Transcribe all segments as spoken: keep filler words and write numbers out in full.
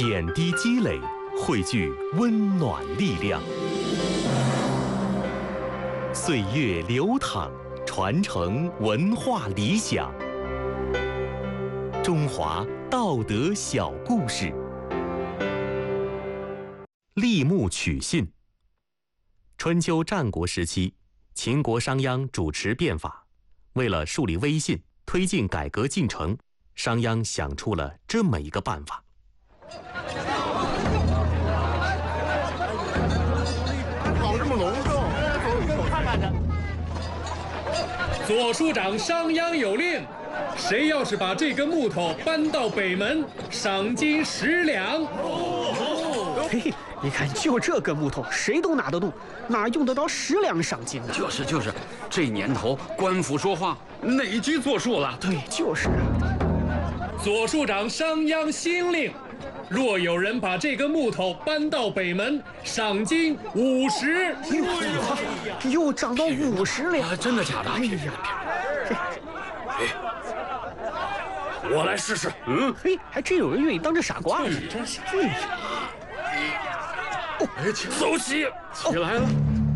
点滴积累，汇聚温暖力量。岁月流淌，传承文化理想。中华道德小故事。立木取信。春秋战国时期，秦国商鞅主持变法，为了树立威信，推进改革进程，商鞅想出了这么一个办法。 搞这么隆重，走看看去。 左书长商鞅有令，谁要是把这根木头搬到北门，赏金十两。 嘿嘿，你看，就这根木头，谁都拿得动，哪用得着十两赏金呢？ 就是就是，这年头官府说话，哪句作数了？ 对，就是啊。 左书长商鞅新令，若有人把这根木头搬到北门，赏金五十。 又涨到五十了、 啊！真的假的？ 哎呀， 哎，我来试试。 嗯，嘿，还真有人愿意当这傻瓜呢。 真是。 哎，走起，起来了。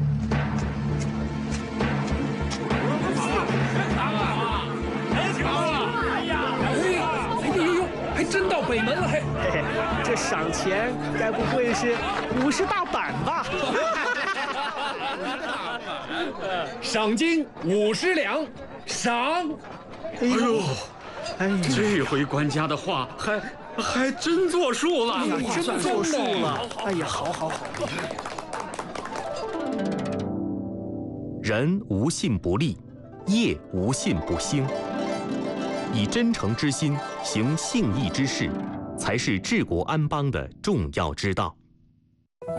还真到北门了，还嘿嘿，这赏钱该不会是五十大板吧？ 赏金五十两，赏。 哎呦， 哎呀， 这回官家的话还还真作数了， 哎呀，真作数了。哎呀，好好好。 人无信不立，业无信不兴。以真诚之心行信义之事，才是治国安邦的重要之道。